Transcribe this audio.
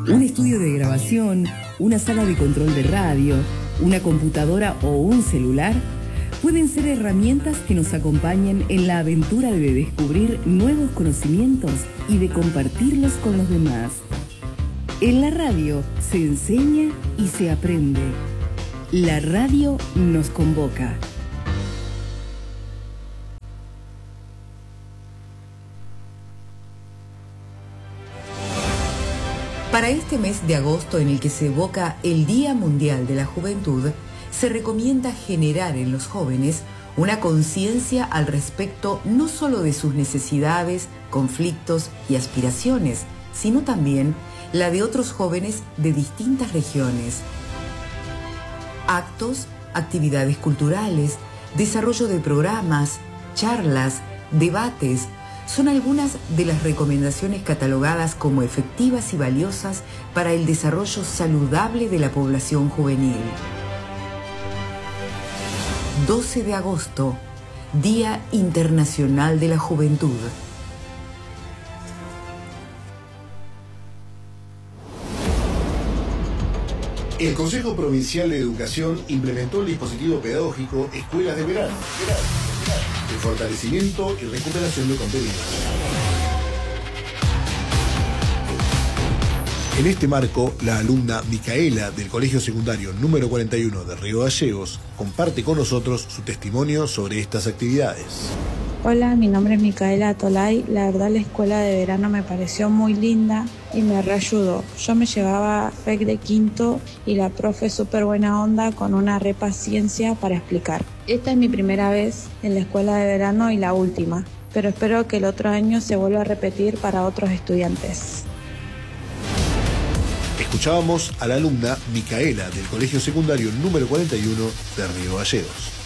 Un estudio de grabación, una sala de control de radio, una computadora o un celular pueden ser herramientas que nos acompañen en la aventura de descubrir nuevos conocimientos y de compartirlos con los demás. En la radio se enseña y se aprende. La radio nos convoca. Para este mes de agosto, en el que se evoca el Día Mundial de la Juventud, se recomienda generar en los jóvenes una conciencia al respecto no solo de sus necesidades, conflictos y aspiraciones, sino también la de otros jóvenes de distintas regiones. Actos, actividades culturales, desarrollo de programas, charlas, debates, son algunas de las recomendaciones catalogadas como efectivas y valiosas para el desarrollo saludable de la población juvenil. 12 de agosto, Día Internacional de la Juventud. El Consejo Provincial de Educación implementó el dispositivo pedagógico Escuelas de Verano, de fortalecimiento y recuperación de contenidos. En este marco, la alumna Micaela del Colegio Secundario número 41 de Río Gallegos comparte con nosotros su testimonio sobre estas actividades. Hola, mi nombre es Micaela Tolay. La verdad, la escuela de verano me pareció muy linda y me reayudó. Yo me llevaba REC de quinto y la profe súper buena onda con una repaciencia para explicar. Esta es mi primera vez en la escuela de verano y la última, pero espero que el otro año se vuelva a repetir para otros estudiantes. Escuchábamos a la alumna Micaela del Colegio Secundario número 41 de Río Gallegos.